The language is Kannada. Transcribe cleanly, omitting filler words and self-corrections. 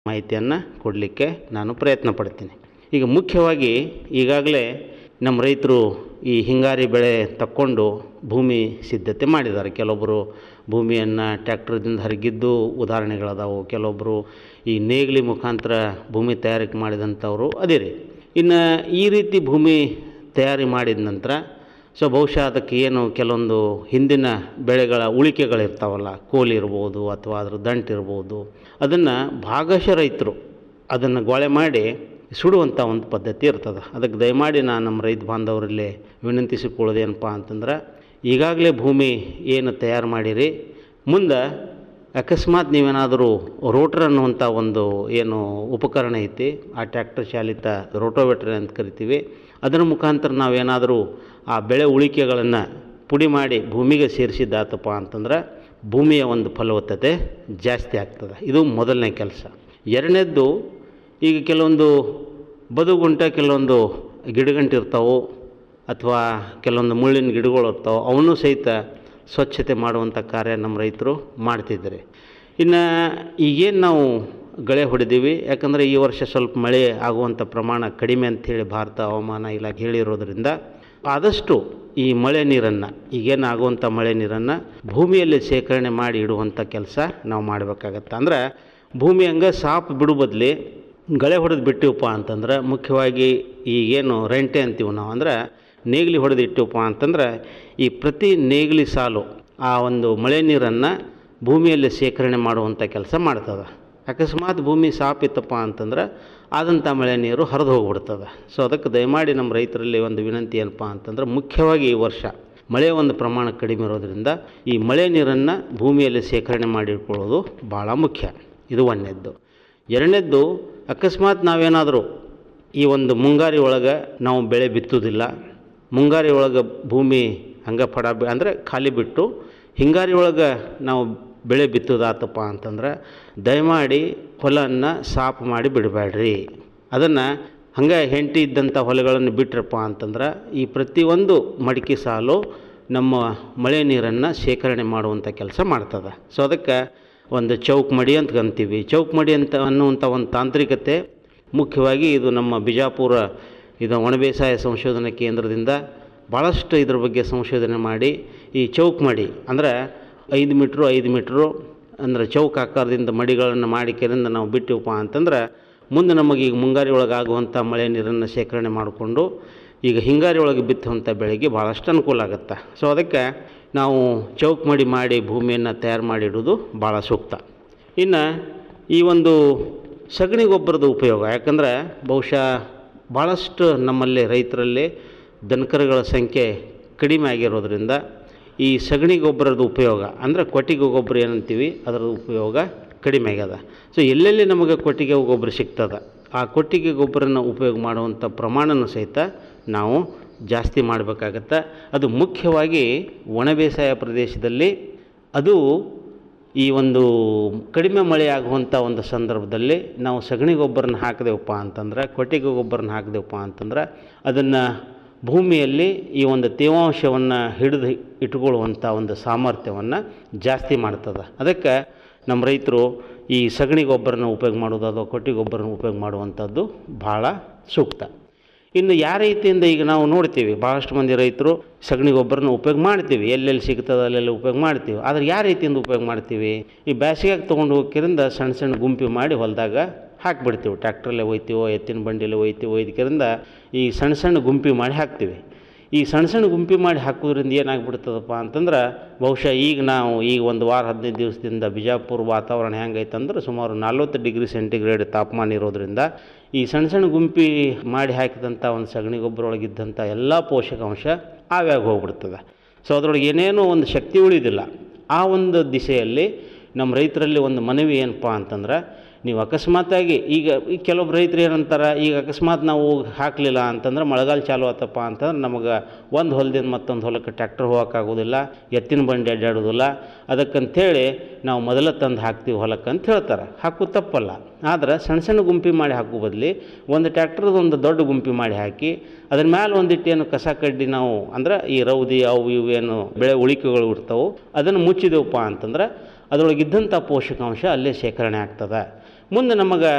ಮಾಹಿತಿಯನ್ನು ಕೊಡಲಿಕ್ಕೆ ನಾನು ಪ್ರಯತ್ನ ಪಡ್ತೀನಿ. ಈಗ ಮುಖ್ಯವಾಗಿ ಈಗಾಗಲೇ ನಮ್ಮ ರೈತರು ಈ ಹಿಂಗಾರಿ ಬೆಳೆ ತಕ್ಕೊಂಡು ಭೂಮಿ ಸಿದ್ಧತೆ ಮಾಡಿದ್ದಾರೆ. ಕೆಲವೊಬ್ಬರು ಭೂಮಿಯನ್ನು ಟ್ಯಾಕ್ಟರ್ದಿಂದ ಹರಿಗಿದ್ದು ಉದಾಹರಣೆಗಳದಾವು, ಕೆಲವೊಬ್ಬರು ಈ ನೇಗಿಲಿ ಮುಖಾಂತರ ಭೂಮಿ ತಯಾರಿಕೆ ಮಾಡಿದಂಥವರು ಅದೇ ರೀ. ಇನ್ನು ಈ ರೀತಿ ಭೂಮಿ ತಯಾರಿ ಮಾಡಿದ ನಂತರ ಬಹುಶಃ ಅದಕ್ಕೆ ಏನು ಕೆಲವೊಂದು ಹಿಂದಿನ ಬೆಳೆಗಳ ಉಳಿಕೆಗಳಿರ್ತಾವಲ್ಲ, ಕೋಲಿ ಇರ್ಬೋದು ಅಥವಾ ಅದರ ದಂಟಿರ್ಬೋದು, ಅದನ್ನು ಭಾಗಶಃ ರೈತರು ಅದನ್ನು ಗೊಳೆ ಮಾಡಿ ಸುಡುವಂಥ ಒಂದು ಪದ್ಧತಿ ಇರ್ತದೆ. ಅದಕ್ಕೆ ದಯಮಾಡಿ ನಾನು ನಮ್ಮ ರೈತ ಬಾಂಧವರಲ್ಲಿ ವಿನಂತಿಸಿಕೊಳ್ಳೋದೇನಪ್ಪ ಅಂತಂದ್ರೆ, ಈಗಾಗಲೇ ಭೂಮಿ ಏನು ತಯಾರು ಮಾಡಿರಿ, ಮುಂದೆ ಅಕಸ್ಮಾತ್ ನೀವೇನಾದರೂ ರೋಟ್ರ್ ಅನ್ನುವಂಥ ಒಂದು ಏನು ಉಪಕರಣ ಐತಿ, ಆ ಟ್ಯಾಕ್ಟರ್ ಚಾಲಿತ ರೋಟೋವೇಟ್ರ್ ಅಂತ ಕರಿತೀವಿ, ಅದರ ಮುಖಾಂತರ ನಾವೇನಾದರೂ ಆ ಬೆಳೆ ಉಳಿಕೆಗಳನ್ನು ಪುಡಿ ಮಾಡಿ ಭೂಮಿಗೆ ಸೇರಿಸಿದ್ದಾತಪ್ಪ ಅಂತಂದ್ರೆ ಭೂಮಿಯ ಒಂದು ಫಲವತ್ತತೆ ಜಾಸ್ತಿ ಆಗ್ತದೆ. ಇದು ಮೊದಲನೇ ಕೆಲಸ. ಎರಡನೇದ್ದು, ಈಗ ಕೆಲವೊಂದು ಬದುಗುಂಟ ಕೆಲವೊಂದು ಗಿಡಗಂಟು ಇರ್ತಾವೆ ಅಥವಾ ಕೆಲವೊಂದು ಮುಳ್ಳಿನ ಗಿಡಗಳು ಇರ್ತಾವೆ, ಅವನ್ನೂ ಸಹಿತ ಸ್ವಚ್ಛತೆ ಮಾಡುವಂಥ ಕಾರ್ಯ ನಮ್ಮ ರೈತರು ಮಾಡ್ತಿದ್ದಾರೆ. ಇನ್ನು ಈಗೇನು ನಾವು ಗಳೆ ಹೊಡೆದೀವಿ, ಯಾಕಂದರೆ ಈ ವರ್ಷ ಸ್ವಲ್ಪ ಮಳೆ ಆಗುವಂಥ ಪ್ರಮಾಣ ಕಡಿಮೆ ಅಂಥೇಳಿ ಭಾರತ ಹವಾಮಾನ ಇಲಾಖೆ ಹೇಳಿರೋದ್ರಿಂದ ಆದಷ್ಟು ಈ ಮಳೆ ನೀರನ್ನು, ಈಗೇನು ಆಗುವಂಥ ಮಳೆ ನೀರನ್ನು ಭೂಮಿಯಲ್ಲಿ ಶೇಖರಣೆ ಮಾಡಿ ಇಡುವಂಥ ಕೆಲಸ ನಾವು ಮಾಡಬೇಕಾಗತ್ತೆ. ಅಂದ್ರೆ ಭೂಮಿ ಹಂಗೆ ಸಾಪ್ ಬಿಡು ಬದಲಿ ಗಳೆ ಹೊಡೆದು ಬಿಟ್ಟಿವಪ್ಪ ಅಂತಂದ್ರೆ, ಮುಖ್ಯವಾಗಿ ಈಗೇನು ರೆಂಟೆ ಅಂತೀವಿ ನಾವು, ಅಂದ್ರೆ ನೇಗಿಲಿ ಹೊಡೆದು ಇಟ್ಟಿವಪ್ಪ ಅಂತಂದ್ರೆ ಈ ಪ್ರತಿ ನೇಗಿಲಿ ಸಾಲು ಆ ಒಂದು ಮಳೆ ನೀರನ್ನು ಭೂಮಿಯಲ್ಲಿ ಶೇಖರಣೆ ಮಾಡುವಂಥ ಕೆಲಸ ಮಾಡ್ತದೆ. ಅಕಸ್ಮಾತ್ ಭೂಮಿ ಸಾಪ್ ಇತ್ತಪ್ಪ ಅಂತಂದ್ರೆ ಆದಂಥ ಮಳೆ ನೀರು ಹರಿದು ಹೋಗ್ಬಿಡ್ತದೆ. ಅದಕ್ಕೆ ದಯಮಾಡಿ ನಮ್ಮ ರೈತರಲ್ಲಿ ಒಂದು ವಿನಂತಿ ಏನಪ್ಪ ಅಂತಂದ್ರೆ, ಮುಖ್ಯವಾಗಿ ಈ ವರ್ಷ ಮಳೆ ಒಂದು ಪ್ರಮಾಣ ಕಡಿಮೆ ಇರೋದರಿಂದ ಈ ಮಳೆ ನೀರನ್ನು ಭೂಮಿಯಲ್ಲಿ ಶೇಖರಣೆ ಮಾಡಿಟ್ಕೊಳ್ಳೋದು ಭಾಳ ಮುಖ್ಯ. ಇದು ಒಂದನೇದ್ದು. ಎರಡನೇದ್ದು, ಅಕಸ್ಮಾತ್ ನಾವೇನಾದರೂ ಈ ಒಂದು ಮುಂಗಾರಿ ಒಳಗೆ ನಾವು ಬೆಳೆ ಬಿತ್ತೋದಿಲ್ಲ, ಮುಂಗಾರಿ ಒಳಗೆ ಭೂಮಿ ಹಂಗೆ ಅಂದರೆ ಖಾಲಿ ಬಿಟ್ಟು ಹಿಂಗಾರಿ ಒಳಗೆ ನಾವು ಬೆಳೆ ಬಿತ್ತೋದಾತಪ್ಪ ಅಂತಂದ್ರೆ ದಯಮಾಡಿ ಹೊಲವನ್ನು ಸಾಫ್ ಮಾಡಿ ಬಿಡಬೇಡ್ರಿ. ಅದನ್ನು ಹಂಗೆ ಹೆಂಟಿ ಇದ್ದಂಥ ಹೊಲಗಳನ್ನು ಬಿಟ್ರಪ್ಪ ಅಂತಂದ್ರೆ ಈ ಪ್ರತಿಯೊಂದು ಮಡಿಕೆ ಸಾಲು ನಮ್ಮ ಮಳೆ ನೀರನ್ನು ಶೇಖರಣೆ ಮಾಡುವಂಥ ಕೆಲಸ ಮಾಡ್ತದೆ. ಅದಕ್ಕೆ ಒಂದು ಚೌಕ್ ಮಡಿ ಅಂತ ಅಂತೀವಿ. ಚೌಕ್ ಮಡಿ ಅಂತ ಅನ್ನುವಂಥ ಒಂದು ತಾಂತ್ರಿಕತೆ ಮುಖ್ಯವಾಗಿ ಇದು ನಮ್ಮ ಬಿಜಾಪುರ ಇದು ಒಣ ಬೇಸಾಯ ಸಂಶೋಧನಾ ಕೇಂದ್ರದಿಂದ ಭಾಳಷ್ಟು ಇದ್ರ ಬಗ್ಗೆ ಸಂಶೋಧನೆ ಮಾಡಿ ಈ ಚೌಕ್ ಮಡಿ ಅಂದರೆ 5 ಮೀಟ್ರು ಅಂದರೆ ಚೌಕ್ ಆಕಾರದಿಂದ ಮಡಿಗಳನ್ನು ಮಾಡಿಕೆರಿಂದ ನಾವು ಬಿಟ್ಟಿವಪ್ಪ ಅಂತಂದ್ರೆ ಮುಂದೆ ನಮಗೆ ಈಗ ಮುಂಗಾರಿ ಒಳಗೆ ಆಗುವಂಥ ಮಳೆ ನೀರನ್ನು ಶೇಖರಣೆ ಮಾಡಿಕೊಂಡು ಈಗ ಹಿಂಗಾರಿ ಒಳಗೆ ಬಿತ್ತುವಂಥ ಬೆಳೆಗೆ ಭಾಳಷ್ಟು ಅನುಕೂಲ ಆಗುತ್ತೆ. ಅದಕ್ಕೆ ನಾವು ಚೌಕ್ ಮಡಿ ಮಾಡಿ ಭೂಮಿಯನ್ನು ತಯಾರು ಮಾಡಿಡೋದು ಭಾಳ ಸೂಕ್ತ. ಇನ್ನು ಈ ಒಂದು ಸಗಣಿ ಗೊಬ್ಬರದ ಉಪಯೋಗ, ಯಾಕಂದರೆ ಬಹುಶಃ ಭಾಳಷ್ಟು ನಮ್ಮಲ್ಲಿ ರೈತರಲ್ಲಿ ದನಕರುಗಳ ಸಂಖ್ಯೆ ಕಡಿಮೆ ಆಗಿರೋದ್ರಿಂದ ಈ ಸಗಣಿ ಗೊಬ್ಬರದ ಉಪಯೋಗ ಅಂದರೆ ಕೊಟ್ಟಿಗೆ ಗೊಬ್ಬರ ಏನಂತೀವಿ ಅದರ ಉಪಯೋಗ ಕಡಿಮೆ ಆಗ್ಯದ. ಎಲ್ಲೆಲ್ಲಿ ನಮಗೆ ಕೊಟ್ಟಿಗೆ ಗೊಬ್ಬರ ಸಿಗ್ತದೆ ಆ ಕೊಟ್ಟಿಗೆ ಗೊಬ್ಬರನ ಉಪಯೋಗ ಮಾಡುವಂಥ ಪ್ರಮಾಣನೂ ಸಹಿತ ನಾವು ಜಾಸ್ತಿ ಮಾಡಬೇಕಾಗತ್ತೆ. ಅದು ಮುಖ್ಯವಾಗಿ ಒಣ ಬೇಸಾಯ ಪ್ರದೇಶದಲ್ಲಿ ಅದು ಈ ಒಂದು ಕಡಿಮೆ ಮಳೆ ಆಗುವಂಥ ಒಂದು ಸಂದರ್ಭದಲ್ಲಿ ನಾವು ಸಗಣಿ ಗೊಬ್ಬರನ ಹಾಕಿದೆವಪ್ಪ ಅಂತಂದ್ರೆ, ಕೊಟ್ಟಿಗೆ ಗೊಬ್ಬರನ ಹಾಕಿದೆವಪ್ಪ ಅಂತಂದ್ರೆ ಅದನ್ನು ಭೂಮಿಯಲ್ಲಿ ಈ ಒಂದು ತೇವಾಂಶವನ್ನು ಹಿಡಿದು ಇಟ್ಕೊಳ್ಳುವಂಥ ಒಂದು ಸಾಮರ್ಥ್ಯವನ್ನು ಜಾಸ್ತಿ ಮಾಡ್ತದೆ. ಅದಕ್ಕೆ ನಮ್ಮ ರೈತರು ಈ ಸಗಣಿ ಗೊಬ್ಬರನ ಉಪಯೋಗ ಮಾಡೋದು ಅಥವಾ ಕೊಟ್ಟಿಗೆ ಗೊಬ್ಬರನ ಉಪಯೋಗ ಮಾಡುವಂಥದ್ದು ಭಾಳ ಸೂಕ್ತ. ಇನ್ನು ಯಾವ ರೀತಿಯಿಂದ ಈಗ ನಾವು ನೋಡ್ತೀವಿ ಭಾಳಷ್ಟು ಮಂದಿ ರೈತರು ಸಗಣಿ ಗೊಬ್ಬರನ ಉಪಯೋಗ ಮಾಡ್ತೀವಿ, ಎಲ್ಲೆಲ್ಲಿ ಸಿಗ್ತದೆ ಅಲ್ಲೆಲ್ಲ ಉಪಯೋಗ ಮಾಡ್ತೀವಿ. ಆದರೆ ಯಾವ ರೀತಿಯಿಂದ ಉಪಯೋಗ ಮಾಡ್ತೀವಿ, ಈ ಬೇಸಿಗೆಗೆ ತೊಗೊಂಡು ಹೋಗೋಕ್ಕಿಂತ ಸಣ್ಣ ಸಣ್ಣ ಗುಂಪಿ ಮಾಡಿ ಹೊಲದಾಗ ಹಾಕಿಬಿಡ್ತೀವಿ. ಟ್ಯಾಕ್ಟ್ರಲ್ಲೇ ಒಯ್ತೀವೋ ಎತ್ತಿನ ಬಂಡಿಯಲ್ಲೇ ಒಯ್ದಕ್ಕಿಂತ ಈ ಸಣ್ಣ ಸಣ್ಣ ಗುಂಪಿ ಮಾಡಿ ಹಾಕ್ತೀವಿ. ಈ ಸಣ್ಣ ಸಣ್ಣ ಗುಂಪಿ ಮಾಡಿ ಹಾಕೋದ್ರಿಂದ ಏನಾಗ್ಬಿಡ್ತದಪ್ಪ ಅಂತಂದ್ರೆ, ಬಹುಶಃ ಈಗ ಒಂದು ವಾರ 15 ದಿವಸದಿಂದ ಬಿಜಾಪುರ ವಾತಾವರಣ ಹೆಂಗೈತಂದ್ರೆ ಸುಮಾರು 40 ಡಿಗ್ರಿ ಸೆಂಟಿಗ್ರೇಡ್ ತಾಪಮಾನ ಇರೋದ್ರಿಂದ ಈ ಸಣ್ಣ ಸಣ್ಣ ಗುಂಪಿ ಮಾಡಿ ಹಾಕಿದಂಥ ಒಂದು ಸಗಣಿ ಗೊಬ್ಬರ ಒಳಗಿದ್ದಂಥ ಎಲ್ಲ ಪೋಷಕಾಂಶ ಆವ್ಯಾಗ ಹೋಗ್ಬಿಡ್ತದೆ. ಅದರೊಳಗೆ ಏನೇನೋ ಒಂದು ಶಕ್ತಿ ಉಳಿದಿಲ್ಲ. ಆ ಒಂದು ದಿಸೆಯಲ್ಲಿ ನಮ್ಮ ರೈತರಲ್ಲಿ ಒಂದು ಮನವಿ ಏನಪ್ಪ ಅಂತಂದ್ರೆ, ನೀವು ಅಕಸ್ಮಾತಾಗಿ ಈಗ ಕೆಲವೊಬ್ಬರು ರೈತರು ಏನಂತಾರೆ, ಈಗ ಅಕಸ್ಮಾತ್ ನಾವು ಹಾಕಲಿಲ್ಲ ಅಂತಂದ್ರೆ ಮಳೆಗಾಲ ಚಾಲು ಆತಪ್ಪ ಅಂತಂದ್ರೆ ನಮಗೆ ಒಂದು ಹೊಲದಿಂದ ಮತ್ತೊಂದು ಹೊಲಕ್ಕೆ ಟ್ಯಾಕ್ಟರ್ ಹೋಗೋಕ್ಕಾಗೋದಿಲ್ಲ, ಎತ್ತಿನ ಬಂಡಿ ಅಡ್ಡಾಡೋದಿಲ್ಲ, ಅದಕ್ಕಂಥೇಳಿ ನಾವು ಮೊದಲ ತಂದು ಹಾಕ್ತೀವಿ ಹೊಲಕ್ಕೆ ಅಂತ ಹೇಳ್ತಾರೆ. ಹಾಕೋದು ತಪ್ಪಲ್ಲ. ಆದರೆ ಸಣ್ಣ ಸಣ್ಣ ಗುಂಪಿ ಮಾಡಿ ಹಾಕೋ ಬದಲಿ ಒಂದು ಟ್ಯಾಕ್ಟರ್ದು ಒಂದು ದೊಡ್ಡ ಗುಂಪಿ ಮಾಡಿ ಹಾಕಿ ಅದ್ರ ಮೇಲೆ ಒಂದಿಟ್ಟೇನು ಕಸ ಕಡ್ಡಿ ನಾವು ಅಂದ್ರೆ ಈ ರೌದಿ ಅವು ಇವು ಏನು ಬೆಳೆ ಉಳಿಕೆಗಳು ಇರ್ತಾವೆ ಅದನ್ನು ಮುಚ್ಚಿದೆವಪ್ಪ ಅಂತಂದ್ರೆ ಅದರೊಳಗಿದ್ದಂಥ ಪೋಷಕಾಂಶ ಅಲ್ಲೇ ಶೇಖರಣೆ ಆಗ್ತದೆ. ಮುಂದೆ ನಮಗೆ